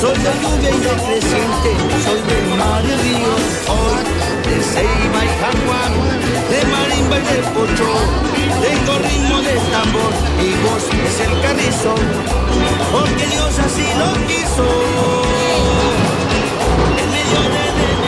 Soy de lluvia y de creciente, soy del mar y río, hoy de Ceiba y Jaguar, de marimba y de pocho, tengo ritmo de tambor y voz es el carrizo, porque Dios así lo quiso. En medio de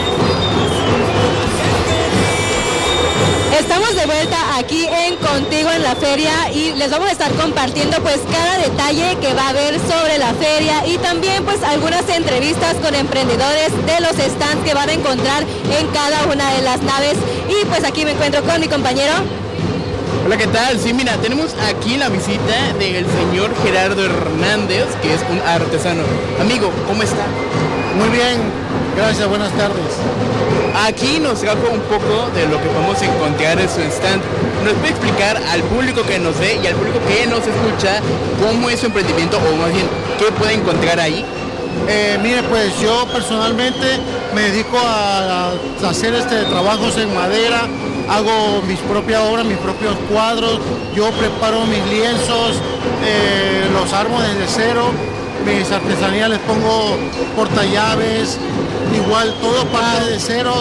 Estamos de vuelta aquí en Contigo en la Feria y les vamos a estar compartiendo pues cada detalle que va a haber sobre la feria y también pues algunas entrevistas con emprendedores de los stands que van a encontrar en cada una de las naves. Y pues aquí me encuentro con mi compañero. Hola, ¿qué tal? Sí, mira, tenemos aquí la visita del señor Gerardo Hernández, que es un artesano. Amigo, ¿cómo está? Muy bien, gracias, buenas tardes. Aquí nos trajo un poco de lo que podemos encontrar en su stand. ¿Nos puede explicar al público que nos ve y al público que nos escucha cómo es su emprendimiento o más bien qué puede encontrar ahí? Mire, pues yo personalmente me dedico a hacer trabajos en madera, hago mis propias obras, mis propios cuadros, yo preparo mis lienzos, los armo desde cero, mis artesanías les pongo portallaves, igual todo para de cero,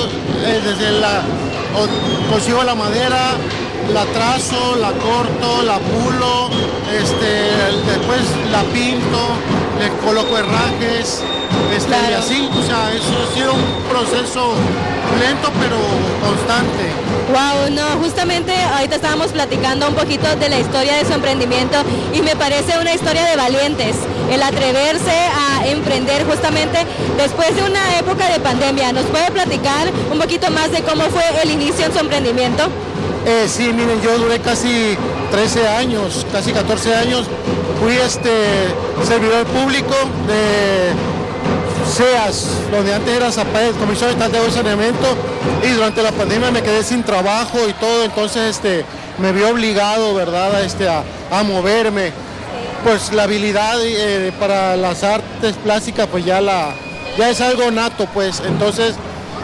consigo la madera, la trazo, la corto, la pulo, después la pinto, le coloco herrajes, claro. Y así, o sea, eso ha sido un proceso lento pero constante. Wow, no, justamente ahorita estábamos platicando un poquito de la historia de su emprendimiento y me parece una historia de valientes, el atreverse a emprender justamente después de una época de pandemia. ¿Nos puede platicar un poquito más de cómo fue el inicio en su emprendimiento? Sí, miren, yo duré casi 13 años, casi 14 años, fui servidor público de CEAS, donde antes era ZAPAES, Comisión Estatal de Saneamiento, y durante la pandemia me quedé sin trabajo y todo, entonces me vi obligado, ¿verdad?, a moverme. Pues la habilidad para las artes plásticas, pues ya es algo nato, pues, entonces,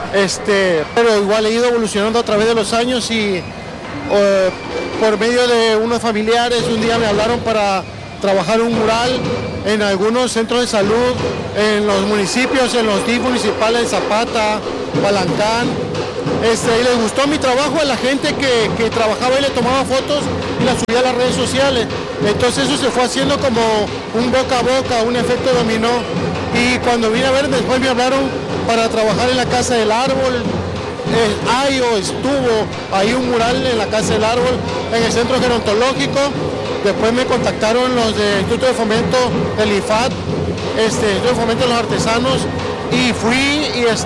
pero igual he ido evolucionando a través de los años y por medio de unos familiares, un día me hablaron para trabajar un mural en algunos centros de salud, en los municipios, en los DIF municipales de Zapata, Palancán. Y les gustó mi trabajo a la gente que trabajaba y le tomaba fotos y las subía a las redes sociales. Entonces eso se fue haciendo como un boca a boca, un efecto dominó. Y cuando vine a ver, después me hablaron para trabajar en la Casa del Árbol. Estuvo ahí un mural en la Casa del Árbol, en el Centro Gerontológico. Después me contactaron los del Instituto de Fomento del IFAD, Instituto de Fomento de los Artesanos, y fui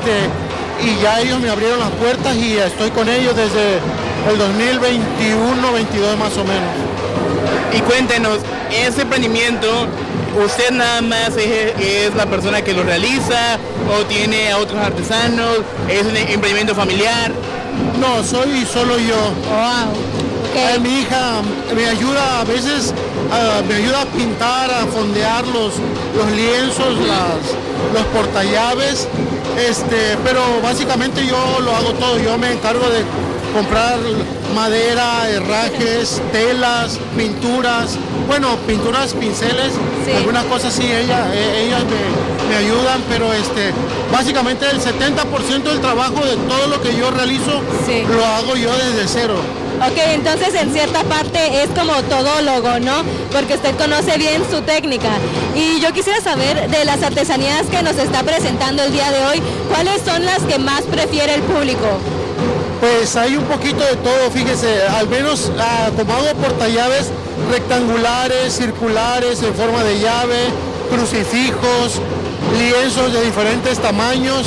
y ya ellos me abrieron las puertas y estoy con ellos desde el 2021-22 más o menos. Y cuéntenos, ese emprendimiento, ¿usted nada más es la persona que lo realiza o tiene a otros artesanos? ¿Es un emprendimiento familiar? No, soy solo yo. Wow. Okay. Mi hija me ayuda a veces, me ayuda a pintar, a fondear los lienzos, los portallaves, pero básicamente yo lo hago todo. Yo me encargo de comprar madera, herrajes, telas, pinturas, pinturas, pinceles, sí. Algunas cosas sí, ellas me ayudan, pero básicamente el 70% del trabajo de todo lo que yo realizo, sí, lo hago yo desde cero. Ok, entonces en cierta parte es como todólogo, ¿no? Porque usted conoce bien su técnica. Y yo quisiera saber de las artesanías que nos está presentando el día de hoy, ¿cuáles son las que más prefiere el público? Pues hay un poquito de todo, fíjese, al menos como hago portallaves rectangulares, circulares, en forma de llave, crucifijos, lienzos de diferentes tamaños,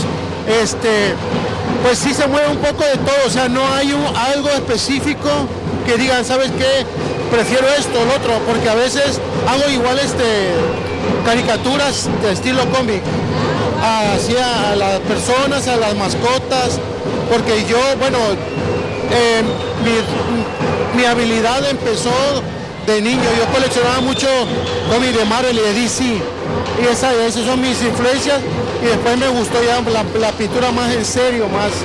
pues sí se mueve un poco de todo, o sea, no hay algo específico que digan, ¿sabes qué? Prefiero esto o lo otro, porque a veces hago igual caricaturas de estilo cómic, hacia las personas, a las mascotas, porque yo, mi habilidad empezó de niño, yo coleccionaba mucho cómics de Marvel y de DC, y esas son mis influencias, y después me gustó ya la pintura más en serio,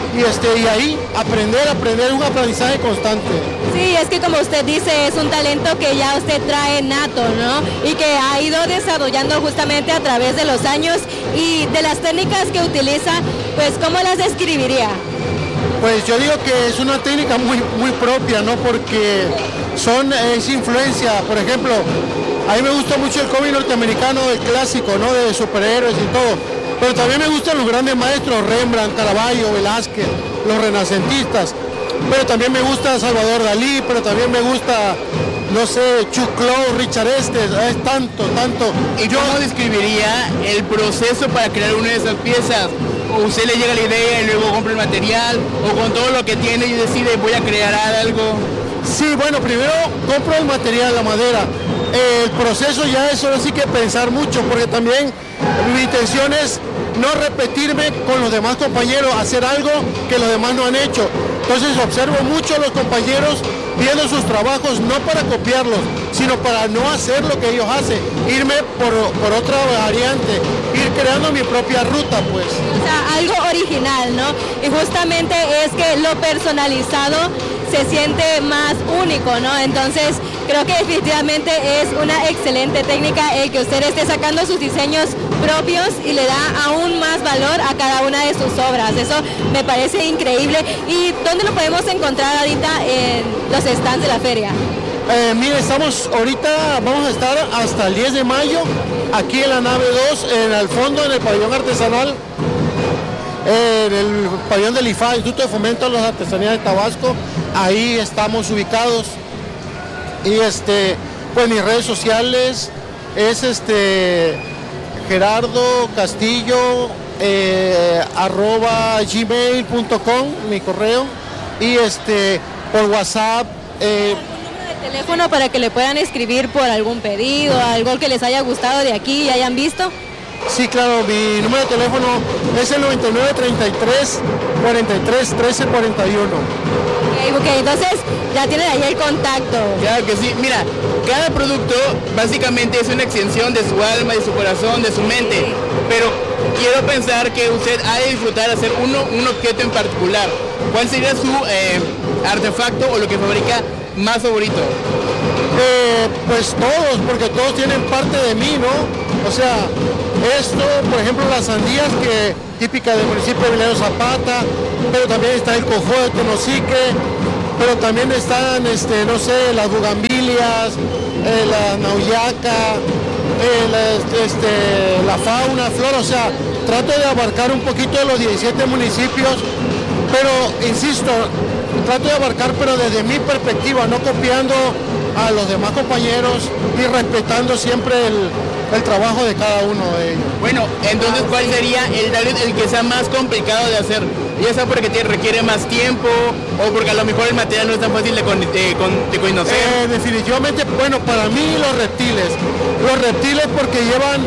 y ahí aprender, un aprendizaje constante. Sí, es que como usted dice, es un talento que ya usted trae nato, ¿no? Y que ha ido desarrollando justamente a través de los años. Y de las técnicas que utiliza, pues ¿cómo las describiría? Pues yo digo que es una técnica muy propia, ¿no? Porque es influencia, por ejemplo, a mí me gusta mucho el cómic norteamericano, el clásico, ¿no? De superhéroes y todo, pero también me gustan los grandes maestros, Rembrandt, Caravaggio, Velázquez, los renacentistas, pero también me gusta Salvador Dalí, pero también me gusta, no sé, Chuck Close, Richard Estes, es tanto. ¿Y cómo describiría el proceso para crear una de esas piezas? ¿O usted le llega la idea y luego compra el material? ¿O con todo lo que tiene y decide voy a crear algo? Sí, bueno, primero compro el material, la madera. El proceso ya es ahora sí que pensar mucho, porque también mi intención es no repetirme con los demás compañeros, hacer algo que los demás no han hecho. Entonces observo mucho a los compañeros viendo sus trabajos, no para copiarlos, sino para no hacer lo que ellos hacen, irme por otra variante, ir creando mi propia ruta, pues. O sea, algo original, ¿no? Y justamente es que lo personalizado se siente más único, ¿no? Entonces creo que definitivamente es una excelente técnica el que usted esté sacando sus diseños propios y le da aún más valor a cada una de sus obras. Eso me parece increíble. ¿Y dónde lo podemos encontrar ahorita en los stands de la feria? Mire, vamos a estar hasta el 10 de mayo aquí en la nave 2, al fondo, en el pabellón artesanal, en el pabellón del IFA, Instituto de Fomento de las Artesanías de Tabasco. Ahí estamos ubicados. Y pues mis redes sociales es Gerardo Castillo @gmail.com, mi correo, y por WhatsApp. ¿Teléfono para que le puedan escribir por algún pedido, algo que les haya gustado de aquí y hayan visto? Sí, claro, mi número de teléfono es el 9933 43 13 41. Ok, entonces ya tienen ahí el contacto. Claro que sí, mira, cada producto básicamente es una extensión de su alma, de su corazón, de su mente, pero quiero pensar que usted ha de disfrutar hacer un objeto en particular. ¿Cuál sería su artefacto o lo que fabrica más favorito? Pues todos, porque todos tienen parte de mí, ¿no? O sea, esto, por ejemplo, las sandías, que típica del municipio de Emiliano Zapata, pero también está el cojo de Tenosique, pero también están, no sé, las bugambilias, la nauyaca, la fauna, flora, o sea, trato de abarcar un poquito de los 17 municipios, pero, insisto, trato de abarcar, pero desde mi perspectiva, no copiando a los demás compañeros y respetando siempre el trabajo de cada uno de ellos. Bueno, entonces, ¿cuál sería el que sea más complicado de hacer? Ya sea porque requiere más tiempo o porque a lo mejor el material no es tan fácil de conocer. Definitivamente, bueno, para mí los reptiles porque llevan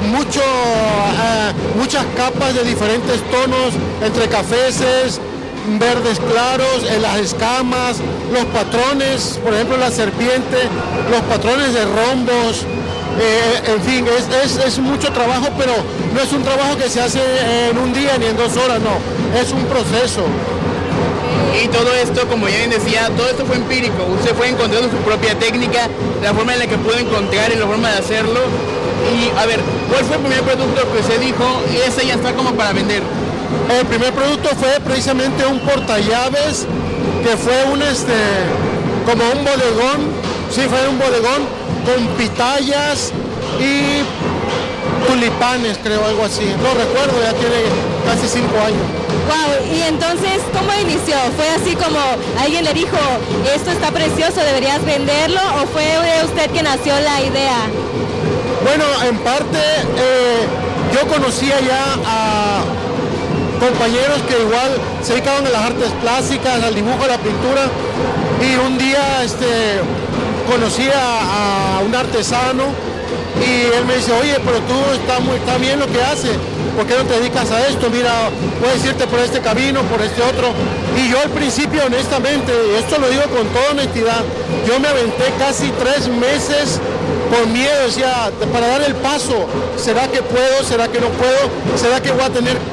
muchas capas de diferentes tonos, entre cafeces, verdes claros, las escamas, los patrones, por ejemplo la serpiente, los patrones de rombos, en fin, es mucho trabajo, pero no es un trabajo que se hace en un día ni en 2 horas, no, es un proceso. Y todo esto, como ya bien decía, todo esto fue empírico, usted fue encontrando su propia técnica, la forma en la que pudo encontrar y la forma de hacerlo. Y a ver, ¿cuál fue el primer producto que usted dijo, ese ya está como para vender? El primer producto fue precisamente un portallaves, que fue como un bodegón, sí, fue un bodegón con pitayas y tulipanes, creo, algo así. No recuerdo, ya tiene casi 5 años. Wow, y entonces, ¿cómo inició? ¿Fue así como alguien le dijo, esto está precioso, deberías venderlo? ¿O fue usted que nació la idea? Bueno, en parte, yo conocía ya a compañeros que igual se dedicaban a las artes plásticas, al dibujo, a la pintura, y un día conocí a un artesano y él me dice, oye, pero tú está bien lo que haces, ¿por qué no te dedicas a esto? Mira, puedes irte por este camino, por este otro. Y yo al principio, honestamente, y esto lo digo con toda honestidad, yo me aventé casi 3 meses con miedo, decía, para dar el paso, ¿será que puedo? ¿Será que no puedo? ¿Será que voy a tener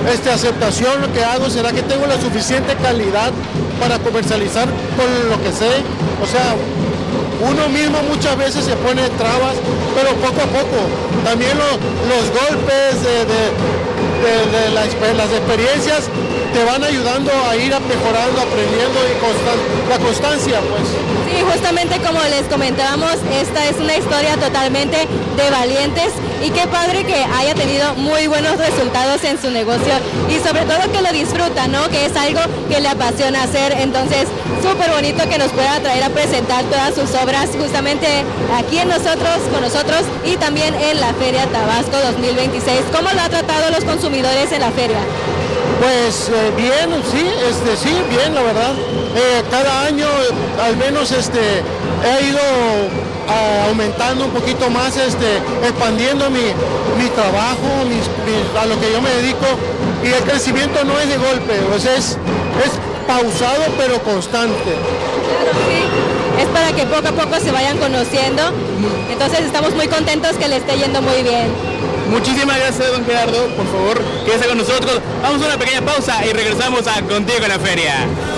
aceptación, lo que hago, será que tengo la suficiente calidad para comercializar con lo que sé. O sea, uno mismo muchas veces se pone trabas, pero poco a poco. También los golpes de las experiencias te van ayudando a ir mejorando, aprendiendo y la constancia, pues. Sí, justamente como les comentábamos, esta es una historia totalmente de valientes y qué padre que haya tenido muy buenos resultados en su negocio y sobre todo que lo disfruta, ¿no? Que es algo que le apasiona hacer, entonces súper bonito que nos pueda traer a presentar todas sus obras justamente aquí con nosotros y también en la Feria Tabasco 2026. ¿Cómo lo ha tratado los consumidores en la feria? Pues bien, sí, bien, la verdad. Cada año al menos he ido aumentando un poquito más, expandiendo mi trabajo, a lo que yo me dedico, y el crecimiento no es de golpe, pues es pausado pero constante. Claro, sí. Es para que poco a poco se vayan conociendo, entonces estamos muy contentos que le esté yendo muy bien. Muchísimas gracias, don Gerardo. Por favor, quédese con nosotros. Vamos a una pequeña pausa y regresamos a Contigo en la Feria.